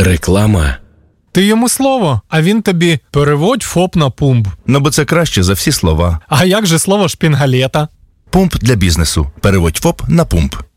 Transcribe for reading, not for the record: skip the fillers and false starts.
Реклама. Ти йому слово, а він тобі переводь ФОП на пумп. Ну, бо це краще за всі слова. А як же слово шпінгалета? Пумп для бізнесу. Переводь ФОП на пумп.